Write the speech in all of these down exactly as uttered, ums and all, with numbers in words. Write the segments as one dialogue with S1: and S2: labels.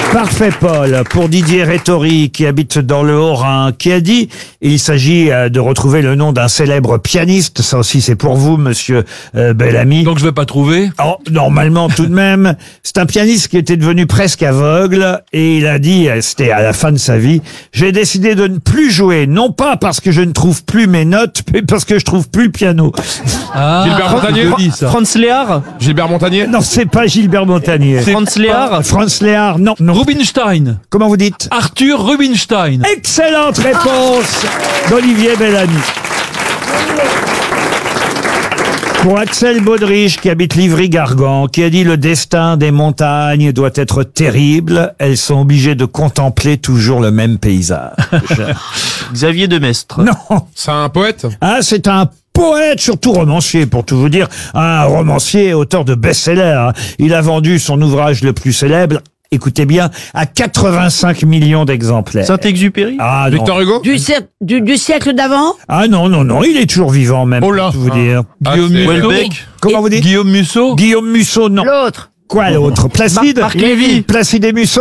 S1: Parfait, Paul. Pour Didier Rétori, qui habite dans le Haut-Rhin, qui a dit, il s'agit euh, de retrouver le nom d'un célèbre pianiste. Ça aussi, c'est pour vous, monsieur euh, Bellamy.
S2: Donc je vais pas trouver.
S1: Oh, normalement, tout de même. C'est un pianiste qui était devenu presque aveugle et il a dit, c'était à la fin de sa vie, j'ai décidé de ne plus jouer, non pas parce que je ne trouve plus mes notes, mais parce que je trouve plus le piano.
S2: Ah,
S3: Gilbert Montagnier.
S2: joli, ça.
S4: Franz Léard.
S3: Gilbert Montagnier.
S1: Non, c'est pas Gilbert Montagnier.
S4: Franz Léard.
S1: Franz Léard, non, non.
S2: Rubinstein.
S1: Comment vous dites?
S2: Arthur Rubinstein.
S1: Excellente réponse d'Olivier Bellamy. Pour Axel Baudrich, qui habite Livry-Gargan, qui a dit « Le destin des montagnes doit être terrible. Elles sont obligées de contempler toujours le même paysage. »
S4: Xavier Demestre.
S1: Non.
S3: C'est un poète.
S1: Ah, c'est un poète, surtout romancier, pour tout vous dire. Un romancier, auteur de best-seller. Il a vendu son ouvrage le plus célèbre, écoutez bien, à quatre-vingt-cinq millions d'exemplaires.
S4: Saint-Exupéry.
S1: Ah non.
S3: Victor Hugo.
S5: Du, siècle- du, du siècle d'avant?
S1: Ah non, non, non, il est toujours vivant même,
S3: Oh là.
S1: pour tout vous dire.
S3: Ah,
S2: Guillaume
S3: c'est-
S2: Musso.
S4: Welbeck.
S1: Comment vous dites?
S2: Guillaume Musso.
S1: Guillaume Musso, non.
S5: L'autre.
S1: Quoi l'autre? Placide?
S4: Marc Lévy.
S1: Placide et Musso?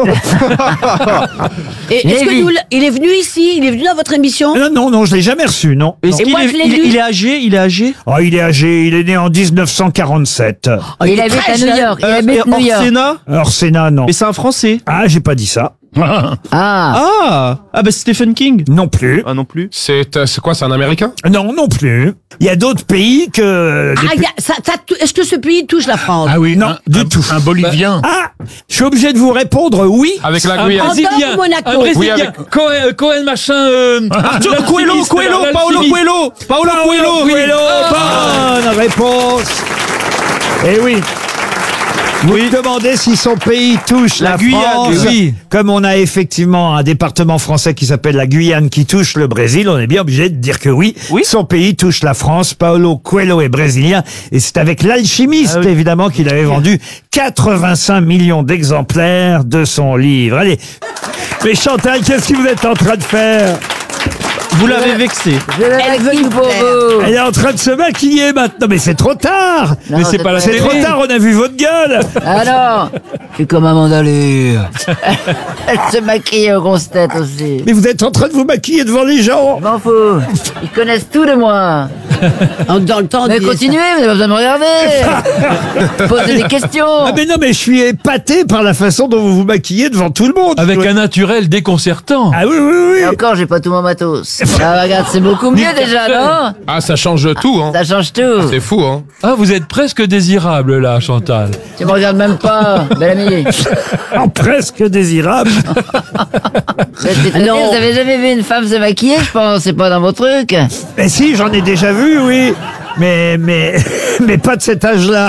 S5: Et est-ce que
S6: Lévy.
S5: nous, il est venu ici? Il est venu dans votre émission?
S1: Non, non, non, je l'ai jamais reçu, non.
S4: Est-ce
S5: Et
S4: qu'il
S5: moi,
S4: est,
S5: je l'ai
S4: il,
S5: lu.
S4: il est âgé, il est âgé.
S1: Oh, il est âgé, il est né en dix-neuf cent quarante-sept.
S5: Oh,
S6: Il
S5: est
S6: habite
S5: très
S6: à New
S5: jeune.
S6: York. Il
S4: Euh, et
S6: habite New
S4: hors
S6: York.
S4: Sénat.
S1: Alors, Sénat, non.
S4: Mais c'est un Français.
S1: Ah, j'ai pas dit ça.
S6: Ah.
S4: Ah, ah bah Stephen King.
S1: Non plus.
S4: Ah non plus.
S3: C'est euh, c'est quoi? C'est un Américain.
S1: Non, non plus. Il y a d'autres pays que... des
S5: Ah,
S1: pays-
S5: y a- ça, ça, est-ce que ce pays touche la France?
S7: Ah oui,
S1: Non,
S7: un,
S1: du
S7: un-
S1: tout.
S7: Un Bolivien.
S1: Ah, je suis obligé de vous répondre oui.
S3: Avec la
S2: Un
S3: Guyane.
S2: Brésilien.
S5: Andorre ou Monaco?
S2: Un Brésilien.
S3: Oui, avec-
S2: Cohen, euh, Cohen, machin. Euh,
S4: Arthur
S2: l'alchimiste,
S4: Coelho, Coelho,
S2: l'alchimiste.
S4: Paolo Coelho, Paolo Coelho.
S1: Paolo Coelho, bonne réponse. Eh oui. Vous
S4: Oui.
S1: me demandez si son pays touche la,
S4: La Guyane,
S1: France.
S2: oui.
S1: Comme on a effectivement un département français qui s'appelle la Guyane qui touche le Brésil, on est bien obligé de dire que oui,
S4: Oui.
S1: son pays touche la France. Paolo Coelho est brésilien et c'est avec l'alchimiste
S4: Ah oui.
S1: évidemment qu'il avait vendu quatre-vingt-cinq millions d'exemplaires de son livre. Allez, mais Chantal, qu'est-ce que vous êtes en train de faire?
S4: Vous l'avez vexé.
S6: Je le
S5: Elle
S6: maquille
S5: veut
S6: pour
S5: nous plaire.
S6: vous.
S1: Elle est en train de se maquiller maintenant, mais c'est trop tard.
S6: Non,
S2: Mais c'est pas la
S1: C'est
S2: télé.
S1: trop tard, on a vu votre gueule.
S6: Ah non, je suis comme Amanda Lear. Elle se maquille aux grosses têtes aussi.
S1: Mais vous êtes en train de vous maquiller devant les gens.
S6: Je m'en fous. Ils connaissent tout de moi.
S5: En- Dans le temps
S6: Mais
S5: de-
S6: continuez, vous n'avez pas besoin de me regarder. Posez des questions.
S1: Ah mais non, mais je suis épaté par la façon dont vous vous maquillez devant tout le monde.
S2: Avec un naturel déconcertant.
S1: Ah oui, oui, oui.
S6: Et encore, j'ai pas tout mon matos. Ah, regarde, c'est beaucoup mieux déjà, non?
S3: Ah, ça change tout, hein.
S6: Ça change tout.
S3: C'est fou, hein.
S2: Ah, vous êtes presque désirable là, Chantal.
S6: Tu me regardes même pas, belle amie.
S1: Oh, presque désirable.
S6: Mais c'est
S5: Non.
S6: Vous avez jamais vu une femme se maquiller, je pense, c'est pas dans vos trucs.
S1: Mais si, j'en ai déjà vu, oui. Mais, mais, mais pas de cet âge-là.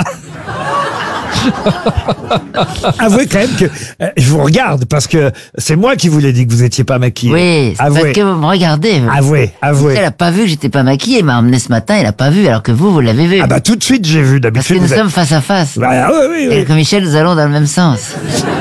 S1: Avouez quand même que euh, je vous regarde parce que c'est moi qui vous l'ai dit que vous étiez pas maquillée.
S6: Oui, c'est
S1: avouez,
S6: parce que vous me regardez. vous.
S1: avouez, avouez.
S6: Elle a pas vu que j'étais pas maquillée, elle m'a emmené ce matin, elle a pas vu, alors que vous, vous l'avez vu.
S1: Ah bah tout de suite j'ai vu.
S6: Parce que
S1: D'habitude
S6: nous
S1: vous êtes-
S6: sommes face à face.
S1: Bah, oui, oui,
S6: Et
S1: oui.
S6: avec Michel, nous allons dans le même sens.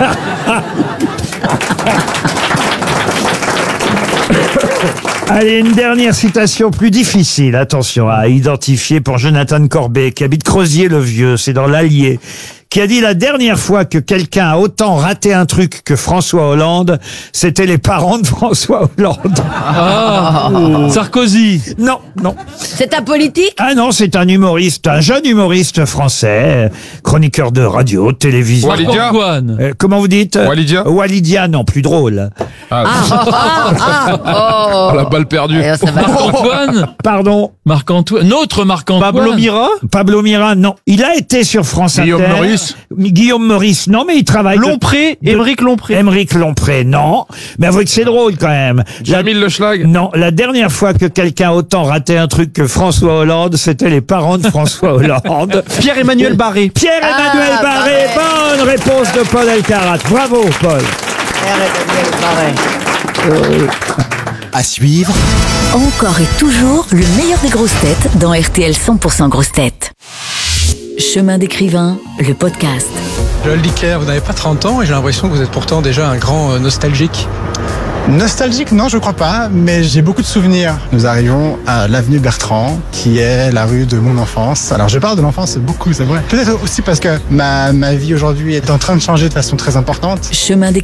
S1: Allez, une dernière citation plus difficile, attention, à identifier pour Jonathan Corbet, qui habite Crozier-le-Vieux, c'est dans l'Allier, qui a dit la dernière fois que quelqu'un a autant raté un truc que François Hollande, c'était les parents de François Hollande.
S2: Ah, Sarkozy.
S1: Non, non.
S5: C'est un politique?
S1: Ah non, c'est un humoriste, un jeune humoriste français, chroniqueur de radio, de télévision.
S3: Walidia.
S2: Marc-Antoine.
S1: Euh, comment vous dites?
S3: Walidia.
S1: Walidia, non, plus drôle.
S3: Ah,
S5: Ah, ah,
S6: Oh,
S3: oh, la balle perdue.
S6: Et ça va.
S2: Marc-Antoine.
S1: Pardon,
S2: Marc-Antoine. Notre Marc-Antoine.
S4: Pablo Mira.
S1: Pablo Mira, non. Il a été sur France
S7: Guillaume
S1: Inter.
S7: Meurice.
S1: Guillaume Meurice, non, mais il travaille.
S4: Lompré.
S1: de-
S4: Émeric Lompré.
S1: Émeric Lompré, non. Mais avouez que c'est drôle quand même. La-
S3: Jamil Le Schlag.
S1: Non, la dernière fois que quelqu'un a autant raté un truc que François Hollande, c'était les parents de François Hollande.
S4: Pierre-Emmanuel Barré.
S1: Pierre-Emmanuel
S6: Ah,
S1: Barré,
S6: Barré.
S1: bonne réponse de Paul Elkarat. Bravo, Paul.
S8: À suivre,
S9: Encore et toujours le meilleur des grosses têtes dans R T L cent pour cent grosses têtes. Chemin d'écrivain, le podcast.
S10: Joël Dicker, vous n'avez pas trente ans et j'ai l'impression que vous êtes pourtant déjà un grand euh, nostalgique.
S11: Nostalgique, non, je crois pas, mais j'ai beaucoup de souvenirs. Nous arrivons à l'avenue Bertrand, qui est la rue de mon enfance. Alors, je parle de l'enfance beaucoup, c'est vrai. Peut-être aussi parce que ma, ma vie aujourd'hui est en train de changer de façon très importante.
S9: Chemin d'écrivain.